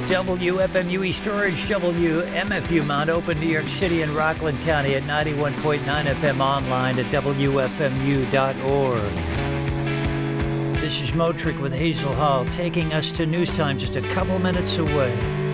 WFMU East Orange, WMFU Mount Open, New York City, and Rockland County at 91.9 FM online at WFMU.org. This is Motrick with Hazel Hall, taking us to news time just a couple minutes away.